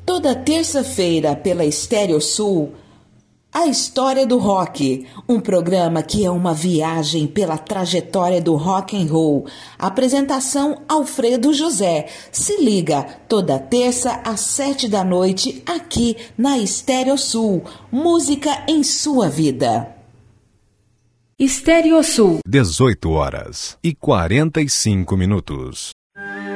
Toda terça-feira pela Estéreo Sul, A História do Rock, um programa que é uma viagem pela trajetória do rock and roll. Apresentação Alfredo José. Se liga, toda terça às 7 da noite, aqui na Estéreo Sul. Música em sua vida. Estéreo Sul. 18 horas e 45 minutos.